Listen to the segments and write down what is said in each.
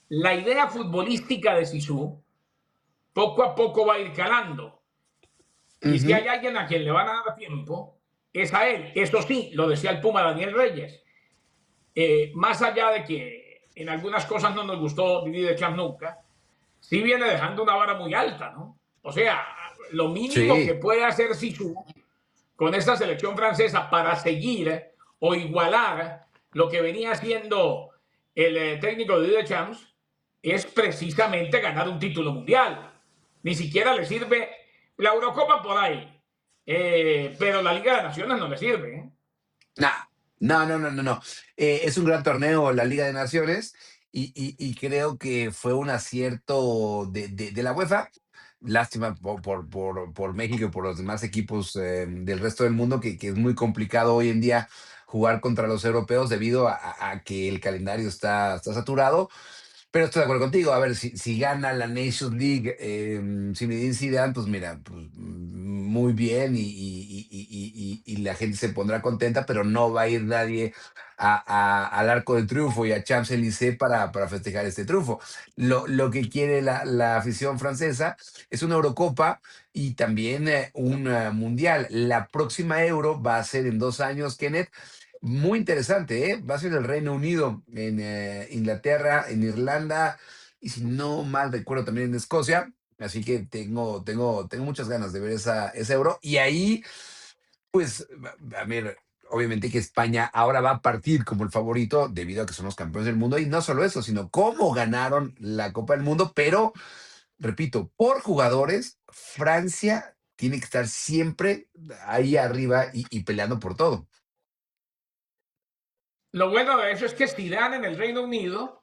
la idea futbolística de Zizou poco a poco va a ir calando. Y si hay alguien a quien le van a dar tiempo, es a él. Eso sí, lo decía el Puma Daniel Reyes. Más allá de que en algunas cosas no nos gustó Didier Deschamps nunca, sí viene dejando una vara muy alta, ¿no? O sea, lo mínimo que puede hacer Zizou con esta selección francesa para seguir o igualar lo que venía haciendo el técnico de Deschamps es precisamente ganar un título mundial. Ni siquiera le sirve la Eurocopa por ahí, pero la Liga de Naciones no le sirve, ¿eh? No. Es un gran torneo la Liga de Naciones y creo que fue un acierto de la UEFA. Lástima por México y por los demás equipos del resto del mundo, que es muy complicado hoy en día jugar contra los europeos debido a que el calendario está saturado. Pero estoy de acuerdo contigo. A ver, si gana la Nations League Zinedine Zidane, pues mira, pues, muy bien y la gente se pondrá contenta, pero no va a ir nadie al Arco del Triunfo y a Champs-Élysées para festejar este triunfo. Lo que quiere la afición francesa es una Eurocopa y también un Mundial. La próxima Euro va a ser en 2 años, Kenneth. Muy interesante, ¿eh? Va a ser el Reino Unido, en Inglaterra, en Irlanda y si no mal recuerdo también en Escocia. Así que tengo muchas ganas de ver esa Euro. Y ahí, pues, a ver, obviamente que España ahora va a partir como el favorito debido a que son los campeones del mundo. Y no solo eso, sino cómo ganaron la Copa del Mundo. Pero, repito, por jugadores, Francia tiene que estar siempre ahí arriba y peleando por todo. Lo bueno de eso es que Zidane en el Reino Unido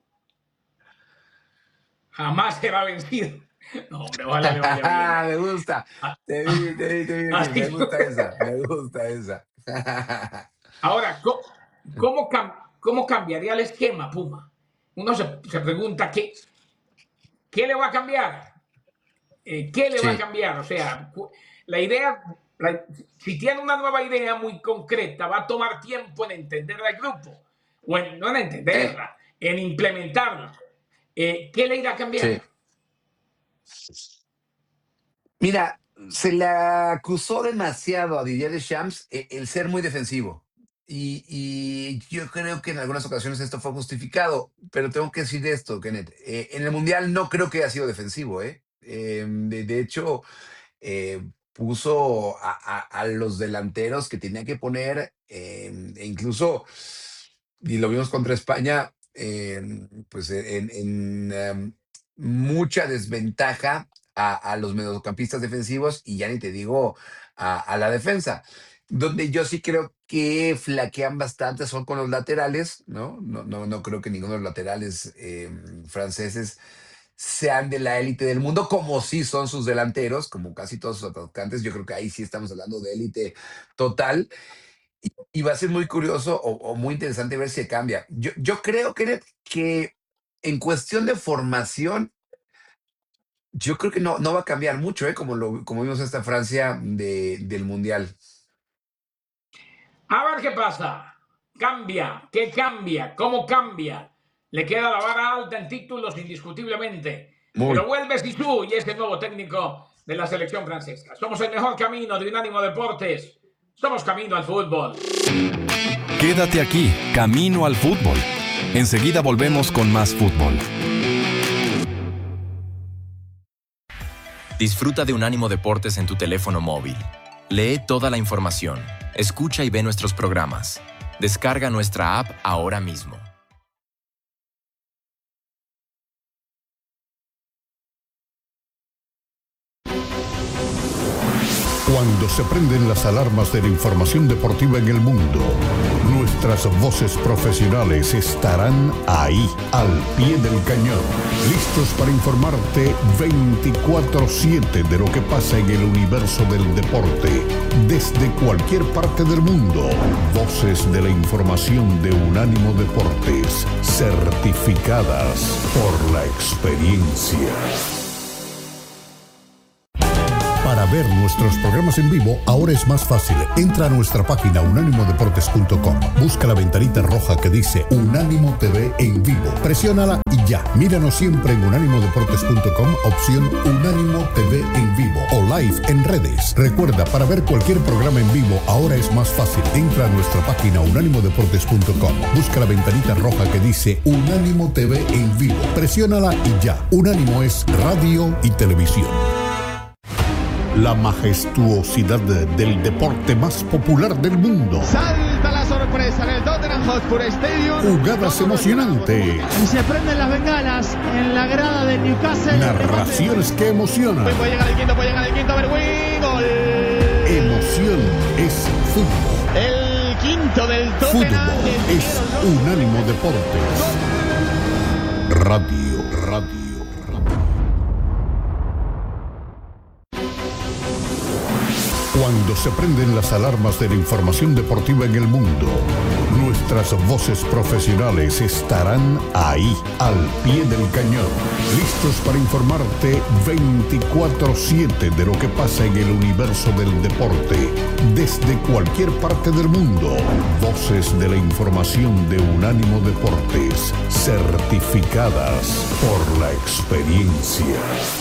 jamás será vencido. No, hombre, ojalá le vaya bien. Me gusta. Te vi bien. Así Me gusta esa. Me gusta esa. Ahora, ¿cómo cambiaría el esquema, Puma? Uno se pregunta, ¿qué le va a cambiar? ¿Qué le va a Sí, cambiar? O sea, la idea, si tiene una nueva idea muy concreta, va a tomar tiempo en entenderla el grupo, o no en sí, entenderla, en implementarla. ¿Qué le irá a cambiar? sí. Mira, se le acusó demasiado a Didier Deschamps el ser muy defensivo. Y yo creo que en algunas ocasiones esto fue justificado, pero tengo que decir esto, Kenneth. En el Mundial no creo que haya sido defensivo, ¿eh? De hecho, puso a los delanteros que tenía que poner, e incluso, y lo vimos contra España, pues mucha desventaja a los mediocampistas defensivos y ya ni te digo a la defensa. Donde yo sí creo que flaquean bastante son con los laterales, ¿no? No creo que ninguno de los laterales franceses sean de la élite del mundo, como sí son sus delanteros, como casi todos sus atacantes. Yo creo que ahí sí estamos hablando de élite total. Y va a ser muy curioso o muy interesante ver si cambia. Yo creo, Kenneth, que en cuestión de formación, yo creo que no va a cambiar mucho, ¿eh? Como vimos esta Francia del Mundial. A ver qué pasa. Cambia. ¿Qué cambia? ¿Cómo cambia? Le queda la vara alta en títulos indiscutiblemente. Pero Muy. vuelve Zizou y es el nuevo técnico de la selección francesa. Somos el mejor camino de Unánimo Deportes. Somos camino al fútbol. Quédate aquí, camino al fútbol. Enseguida volvemos con más fútbol. Disfruta de Unánimo Deportes en tu teléfono móvil. Lee toda la información, escucha y ve nuestros programas. Descarga nuestra app ahora mismo. Cuando se prenden las alarmas de la información deportiva en el mundo, nuestras voces profesionales estarán ahí, al pie del cañón, listos para informarte 24/7 de lo que pasa en el universo del deporte, desde cualquier parte del mundo. Voces de la información de Unánimo Deportes, certificadas por la experiencia. Para ver nuestros programas en vivo ahora es más fácil. Entra a nuestra página unánimodeportes.com. Busca la ventanita roja que dice Unánimo TV en vivo. Presiónala y ya. Míranos siempre en unánimodeportes.com, opción Unánimo TV en vivo o live en redes. Recuerda, para ver cualquier programa en vivo ahora es más fácil. Entra a nuestra página unánimodeportes.com. Busca la ventanita roja que dice Unánimo TV en vivo. Presiónala y ya. Unánimo es radio y televisión. La majestuosidad del deporte más popular del mundo. Salta la sorpresa en el Tottenham Hotspur Stadium. Jugadas emocionantes. Y se prenden las bengalas en la grada del Newcastle. Narraciones que emocionan. Puede llegar el quinto, a ver, gol. Emoción es fútbol. El quinto del Tottenham. Fútbol es Unánimo Deportes. Radio. Cuando se prenden las alarmas de la información deportiva en el mundo, nuestras voces profesionales estarán ahí, al pie del cañón, listos para informarte 24/7 de lo que pasa en el universo del deporte, desde cualquier parte del mundo. Voces de la información de Unánimo Deportes, certificadas por la experiencia.